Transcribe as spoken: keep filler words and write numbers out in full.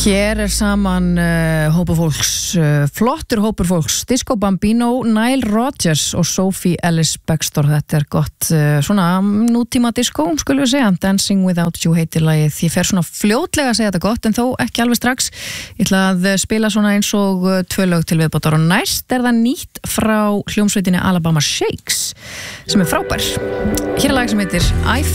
Hér er saman uh, hópur fólks, uh, flottur hópur fólks, Disco Bambino, Nile Rodgers og Sophie Ellis-Bextor. Þetta er gott uh, svona nútíma disco, skulum við segja. Dancing Without You heitir lagið. Ég fer svona fljótlega að segja þetta gott, en þó ekki alveg strax. Ég ætla að spila svona eins og uh, tvö lög til viðbótar og næst er það nýtt frá hljómsveitinni Alabama Shakes, sem er frábær. Hér er lag sem heitir I